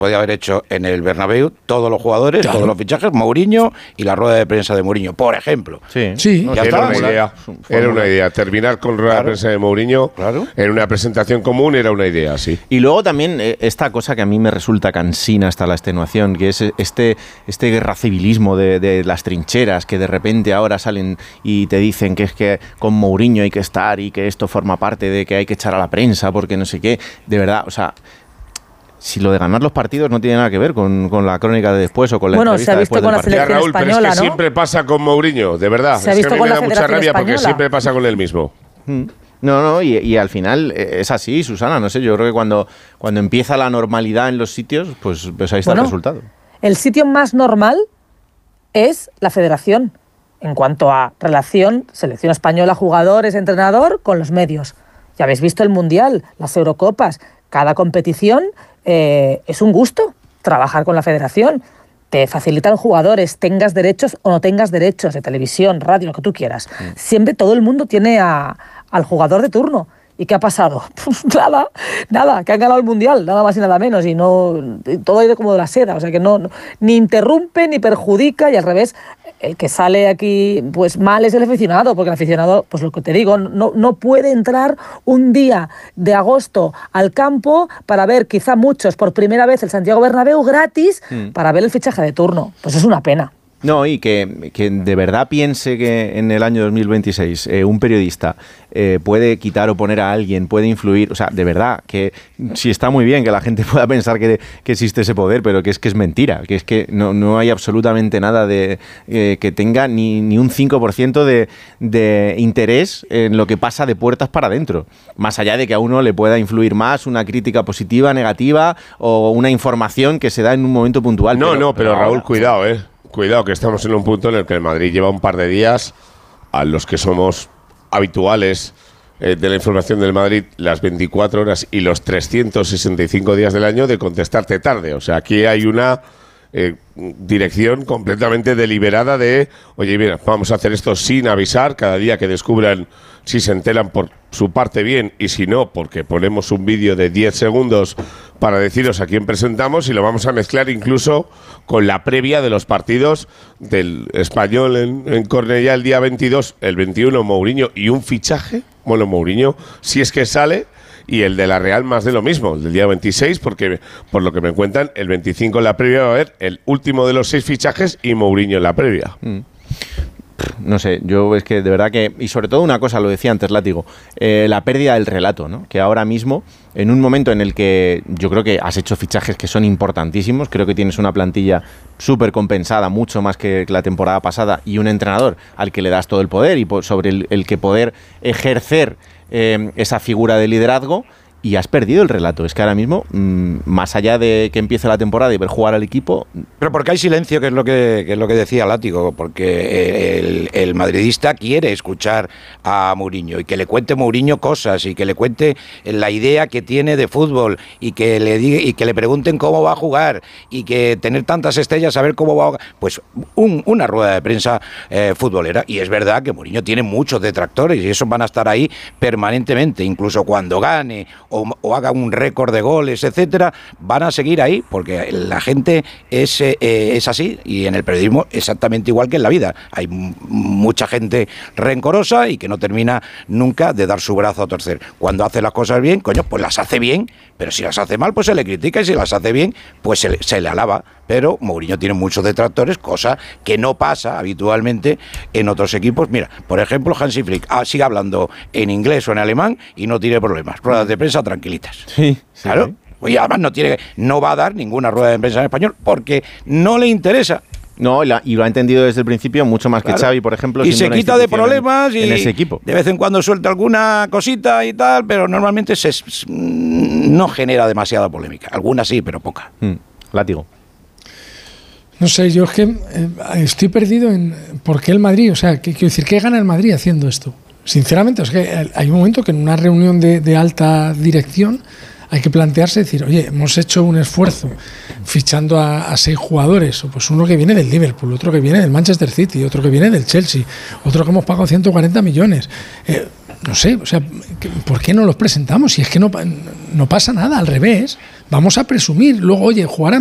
podía haber hecho en el Bernabéu todos los jugadores, todos los fichajes, Mourinho y la rueda de prensa de Mourinho, por ejemplo. ya era una idea. Terminar con rueda de prensa de Mourinho en una presentación común era una idea, sí. Y luego también esta cosa que a mí me resulta cansina hasta la extenuación, que es este guerra civilismo de las trincheras, que de repente ahora salen y te dicen que es que con Mourinho hay que estar y que esto forma parte de que hay que echar a la prensa porque no sé qué. De verdad, o sea, si lo de ganar los partidos no tiene nada que ver con la crónica de después o con la entrevista después del partido. Ya, Raúl, pero es que siempre pasa con Mourinho, de verdad. Es que a mí me da mucha rabia porque siempre pasa con él mismo. No, y al final es así, Susana, no sé, yo creo que cuando empieza la normalidad en los sitios, pues ahí está el resultado. El sitio más normal es la federación, en cuanto a relación selección española, jugadores, entrenador, con los medios. Ya habéis visto el Mundial, las Eurocopas, cada competición es un gusto trabajar con la federación. Te facilitan jugadores, tengas derechos o no tengas derechos de televisión, radio, lo que tú quieras. Siempre todo el mundo tiene al jugador de turno. ¿Y qué ha pasado? Pues nada, que han ganado el Mundial, nada más y nada menos, y todo ha ido como de la seda, o sea que no ni interrumpe ni perjudica, y al revés, el que sale aquí pues mal es el aficionado, porque el aficionado, pues lo que te digo, no puede entrar un día de agosto al campo para ver quizá muchos por primera vez el Santiago Bernabéu gratis para ver el fichaje de turno. Pues es una pena. No, y que de verdad piense que en el año 2026 un periodista puede quitar o poner a alguien, puede influir, o sea, de verdad, que sí está muy bien que la gente pueda pensar que existe ese poder, pero que es mentira, que es que no hay absolutamente nada de que tenga ni un 5% de interés en lo que pasa de puertas para adentro, más allá de que a uno le pueda influir más una crítica positiva, negativa o una información que se da en un momento puntual. Pero Raúl, Cuidado, que estamos en un punto en el que el Madrid lleva un par de días, a los que somos habituales de la información del Madrid, las 24 horas y los 365 días del año, de contestarte tarde. O sea, aquí hay una dirección completamente deliberada de, oye, mira, vamos a hacer esto sin avisar, cada día que descubran si se enteran por su parte bien, y si no, porque ponemos un vídeo de 10 segundos para deciros a quién presentamos, y lo vamos a mezclar incluso con la previa de los partidos del Español en Cornellá el día 22, el 21 Mourinho y un fichaje, bueno, Mourinho si es que sale, y el de la Real más de lo mismo, el del día 26, porque por lo que me cuentan, el 25 en la previa va a haber el último de los 6 fichajes y Mourinho en la previa. No sé, yo es que de verdad que, y sobre todo una cosa, lo decía antes Látigo, la pérdida del relato, ¿no? Que ahora mismo, en un momento en el que yo creo que has hecho fichajes que son importantísimos, creo que tienes una plantilla súper compensada, mucho más que la temporada pasada, y un entrenador al que le das todo el poder y sobre el que poder ejercer esa figura de liderazgo, y has perdido el relato. Es que ahora mismo, más allá de que empiece la temporada y ver jugar al equipo... Pero porque hay silencio, que es lo que decía Látigo, porque el madridista quiere escuchar a Mourinho y que le cuente Mourinho cosas y que le cuente la idea que tiene de fútbol y que le diga, y que le pregunten cómo va a jugar, y que tener tantas estrellas, saber cómo va a jugar. Pues una rueda de prensa futbolera. Y es verdad que Mourinho tiene muchos detractores y esos van a estar ahí permanentemente, incluso cuando gane o haga un récord de goles, etcétera, van a seguir ahí, porque la gente es así, y en el periodismo exactamente igual que en la vida. Hay mucha gente rencorosa y que no termina nunca de dar su brazo a torcer. Cuando hace las cosas bien, coño, pues las hace bien, pero si las hace mal, pues se le critica, y si las hace bien, pues se le alaba. Pero Mourinho tiene muchos detractores, cosa que no pasa habitualmente en otros equipos. Mira, por ejemplo, Hansi Flick sigue hablando en inglés o en alemán y no tiene problemas. Ruedas de prensa tranquilitas. Sí, claro. Y además no va a dar ninguna rueda de prensa en español porque no le interesa. No, y lo ha entendido desde el principio mucho más que Xavi, por ejemplo. Y se quita de problemas en ese equipo. De vez en cuando suelta alguna cosita y tal, pero normalmente no genera demasiada polémica. Algunas sí, pero poca. Látigo. No sé, yo es que estoy perdido en por qué el Madrid, o sea, quiero decir, ¿qué gana el Madrid haciendo esto? Sinceramente, es que hay un momento que en una reunión de alta dirección hay que plantearse, decir, oye, hemos hecho un esfuerzo fichando a 6 jugadores, pues uno que viene del Liverpool, otro que viene del Manchester City, otro que viene del Chelsea, otro que hemos pagado 140 millones. No sé, o sea, ¿por qué no los presentamos? Si es que no pasa nada, al revés. vamos a presumir. Luego, oye, jugar a